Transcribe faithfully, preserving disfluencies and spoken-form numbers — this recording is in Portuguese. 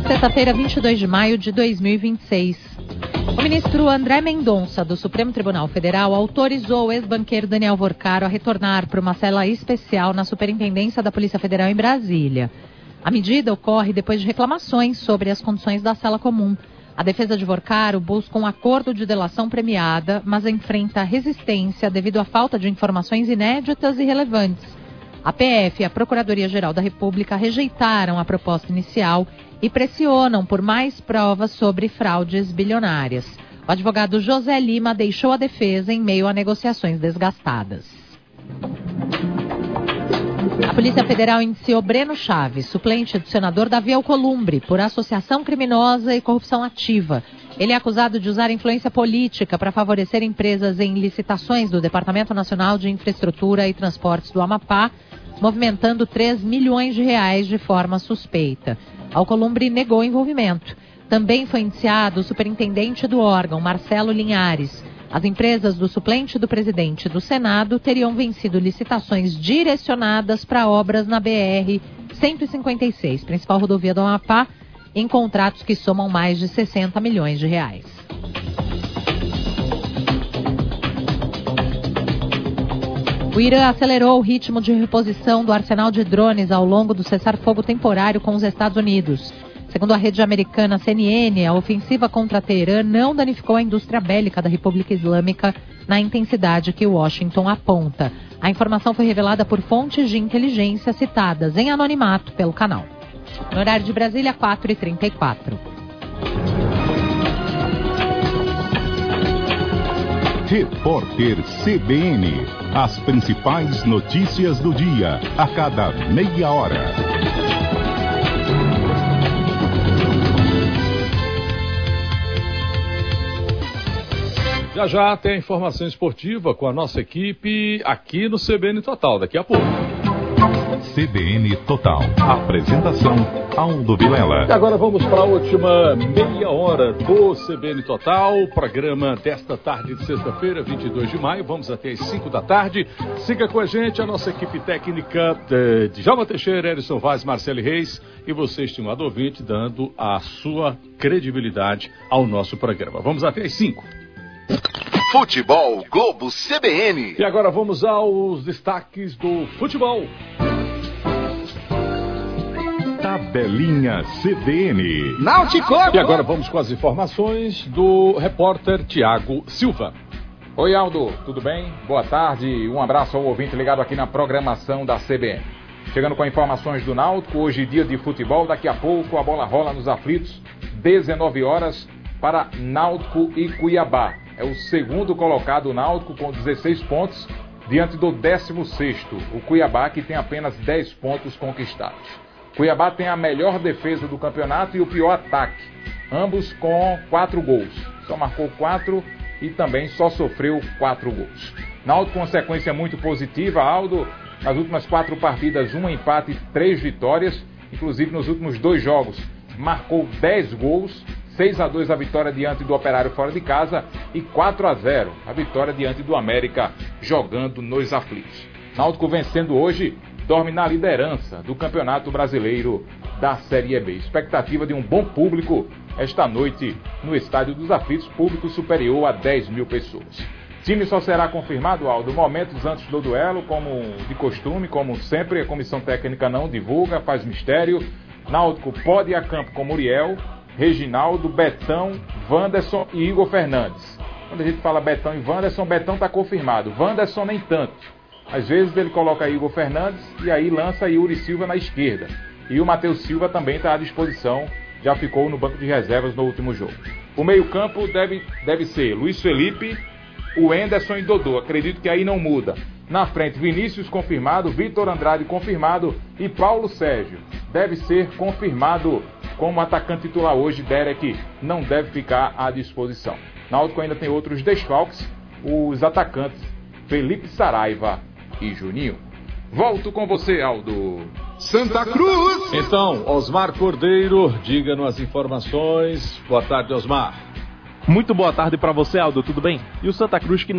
Sexta-feira, vinte e dois de maio de dois mil e vinte e seis. O ministro André Mendonça, do Supremo Tribunal Federal, autorizou o ex-banqueiro Daniel Vorcaro a retornar para uma cela especial na Superintendência da Polícia Federal em Brasília. A medida ocorre depois de reclamações sobre as condições da cela comum. A defesa de Vorcaro busca um acordo de delação premiada, mas enfrenta resistência devido à falta de informações inéditas e relevantes. A P F e a Procuradoria-Geral da República rejeitaram a proposta inicial e pressionam por mais provas sobre fraudes bilionárias. O advogado José Lima deixou a defesa em meio a negociações desgastadas. A Polícia Federal indiciou Breno Chaves, suplente do senador Davi Alcolumbre, por associação criminosa e corrupção ativa. Ele é acusado de usar influência política para favorecer empresas em licitações do Departamento Nacional de Infraestrutura e Transportes do Amapá, movimentando três milhões de reais de forma suspeita. Alcolumbre negou envolvimento. Também foi indiciado o superintendente do órgão, Marcelo Linhares. As empresas do suplente do presidente do Senado teriam vencido licitações direcionadas para obras na B R cento e cinquenta e seis, principal rodovia do Amapá, em contratos que somam mais de sessenta milhões de reais. O Irã acelerou o ritmo de reposição do arsenal de drones ao longo do cessar-fogo temporário com os Estados Unidos. Segundo a rede americana C N N, a ofensiva contra Teherã não danificou a indústria bélica da República Islâmica na intensidade que Washington aponta. A informação foi revelada por fontes de inteligência citadas em anonimato pelo canal. No horário de Brasília, quatro e trinta e quatro. Repórter C B N. As principais notícias do dia, a cada meia hora. Já já tem a informação esportiva com a nossa equipe aqui no C B N Total, daqui a pouco. C B N Total. Apresentação, Aldo Vilela. E agora vamos para a última meia hora do C B N Total, programa desta tarde de sexta-feira, vinte e dois de maio. Vamos até as cinco da tarde. Siga com a gente a nossa equipe técnica de Djalma Teixeira, Erison Vaz, Marcelo Reis e você, estimado ouvinte, dando a sua credibilidade ao nosso programa. Vamos até as cinco. Futebol Globo C B N. E agora vamos aos destaques do futebol. Tabelinha C B N. Náutico! E agora vamos com as informações do repórter Tiago Silva. Oi, Aldo, tudo bem? Boa tarde, um abraço ao ouvinte ligado aqui na programação da C B N. Chegando com informações do Náutico, hoje dia de futebol, daqui a pouco a bola rola nos aflitos, dezenove horas, para Náutico e Cuiabá. É o segundo colocado Náutico com dezesseis pontos, diante do décimo sexto, o Cuiabá, que tem apenas dez pontos conquistados. Cuiabá tem a melhor defesa do campeonato e o pior ataque, ambos com quatro gols. Só marcou quatro e também só sofreu quatro gols. Náutico com uma sequência muito positiva, Aldo, nas últimas quatro partidas, um empate e três vitórias, inclusive nos últimos dois jogos, marcou dez gols, seis a dois a vitória diante do Operário fora de casa e quatro a zero a vitória diante do América jogando nos aflitos. Náutico vencendo hoje, dorme na liderança do Campeonato Brasileiro da Série B. Expectativa de um bom público esta noite no Estádio dos Aflitos, público superior a dez mil pessoas. Time só será confirmado, Aldo, momentos antes do duelo, como de costume, como sempre, a comissão técnica não divulga, faz mistério. Náutico pode ir a campo com Muriel, Reginaldo, Betão, Wanderson e Igor Fernandes. Quando a gente fala Betão e Wanderson, Betão está confirmado. Wanderson nem tanto. Às vezes ele coloca Igor Fernandes e aí lança Yuri Silva na esquerda. E o Matheus Silva também está à disposição, já ficou no banco de reservas no último jogo. O meio-campo deve, deve ser Luiz Felipe, o Enderson e Dodô. Acredito que aí não muda. Na frente, Vinícius confirmado, Vitor Andrade confirmado e Paulo Sérgio. Deve ser confirmado como atacante titular hoje. Derek não deve ficar à disposição. Náutico ainda tem outros desfalques, os atacantes Felipe Saraiva e Juninho. Volto com você, Aldo. Santa Cruz! Então, Osmar Cordeiro, diga-nos as informações. Boa tarde, Osmar. Muito boa tarde para você, Aldo, tudo bem? E o Santa Cruz que